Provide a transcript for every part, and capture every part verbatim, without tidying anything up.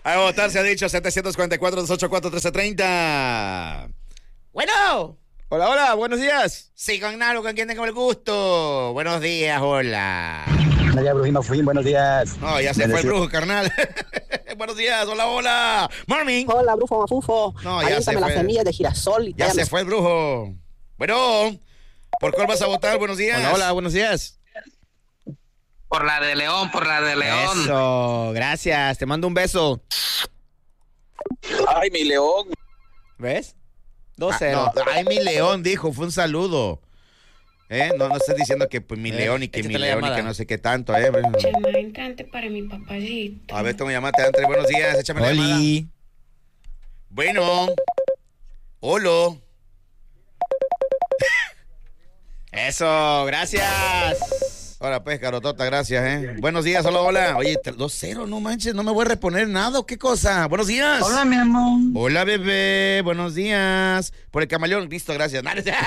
A votar se ha dicho setecientos cuarenta y cuatro, doscientos ochenta y cuatro, trece treinta. Bueno. Hola, hola, buenos días. Sí, con Nalo, con quien tengo el gusto. Buenos días, hola. Buenos días, Brujima Fuín, buenos días. No, ya se fue el brujo, carnal. Buenos días, hola, hola. Morning. Hola, Brufo Mafufo. No, ya se las fue. semillas de girasol. Y Ya se fue el brujo. Bueno, ¿por cuál vas a votar? Buenos días. Hola, hola, buenos días. Por la de León, por la de León. Eso, gracias, te mando un beso. Ay, mi León. ¿Ves? dos cero. Ah, no, ay, mi León, dijo, fue un saludo. ¿Eh? No, no estés diciendo que pues, mi Eh, León y que échate mi la León llamada. y que no sé qué tanto, ¿eh? Chema entrante para mi papayito. A ver, toma llamate, Andre, buenos días, échame la llamada. Oli. Bueno. Hola. Eso, gracias. Hola, pues, carotota, gracias, ¿eh? Buenos días, hola, hola. Oye, dos cero, no manches, no me voy a reponer nada, ¿o qué cosa? Buenos días. Hola, mi amor. Hola, bebé, buenos días. Por el camaleón, listo, gracias.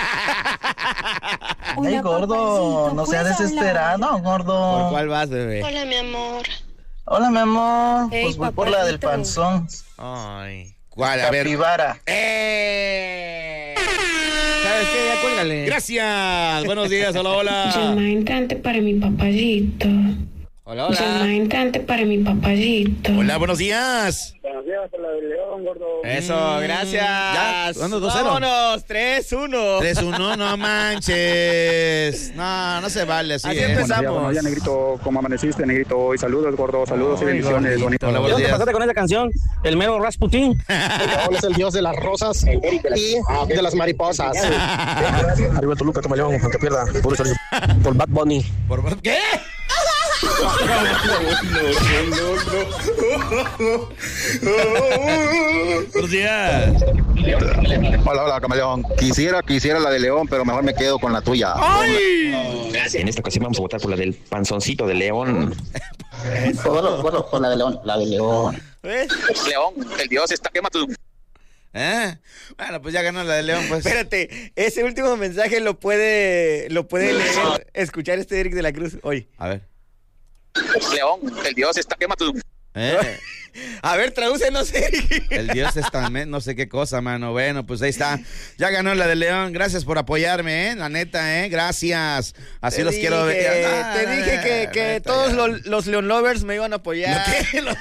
Ay, gordo, no seas desesperado, gordo. ¿Por cuál vas, bebé? Hola, mi amor. Hola, mi amor. Ey, Pues voy por la del papacito. panzón. Ay. ¿Cuál? A ver. Capibara. ¡Eh! ¿Sabes qué? Ya cuélgale. Gracias. Buenos días, hola, hola. Chema entrante para mi papayito. Hola, Chema hola. entrante para mi papayito. Hola, buenos días. Buenos días, por la del León, gordo. Eso, gracias. Ya, ¿cuándo? dos cero? Vámonos, tres uno. tres uno, no manches. No, no se vale así. Así ¿eh? empezamos. Buenos días, buenos días, Negrito. ¿Cómo amaneciste, Negrito? Y saludos, gordo. Saludos y Ay, bendiciones. gordito. Bonito. Hola, buenos días. con esa canción? El mero Rasputín. Él es el dios de las rosas y de las mariposas. Arriba Toluca, Camaleón, no te pierdas. Puro chorizo. Por Bad Bunny. ¿Por qué? Buenos días. Hola, hola, Camaleón. Quisiera, quisiera la de León, pero mejor me quedo con la tuya. En esta ocasión vamos a votar por la del panzoncito de León. Gordo, gordo, por la de León. La de León. ¿Ves? León, el dios está quema tu. ¿Eh? Bueno, pues ya ganó la de León, pues. Espérate, ese último mensaje lo puede, lo puede leer, escuchar este Eric de la Cruz hoy. A ver. León, el dios está quema tu. ¿Eh? A ver, tradúcenos, Eric. El dios es tan, no sé qué cosa, mano. Bueno, pues ahí está. Ya ganó la de León. Gracias por apoyarme, ¿eh? La neta, ¿eh? Gracias. Así Te los dije, quiero ver. Ah, Te dije que, que neta, todos ya. los, los Leon Lovers me iban a apoyar. ¿Qué? Lo-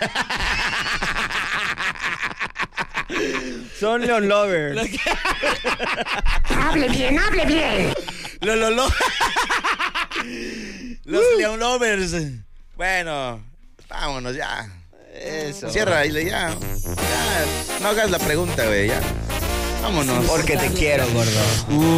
Son Leon Lovers. Hable bien, hable bien. Lo, lo, lo. Los Leon Lovers. Bueno, vámonos ya. Eso. Cierra ahí, ya. Ya. No hagas la pregunta, güey, ya. Vámonos. Porque te quiero, gordo.